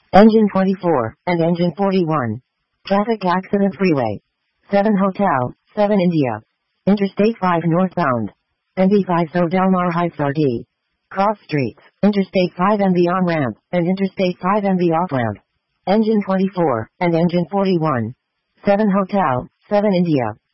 Engine 24, and Engine 41. Traffic accident freeway. 7 Hotel, 7 India. Interstate 5 northbound. NB5 So Delmar Heights RD. Cross streets, Interstate 5 MV on-ramp, and Interstate 5 MV off-ramp. Engine 24, and Engine 41. 7 Hotel, 7 India.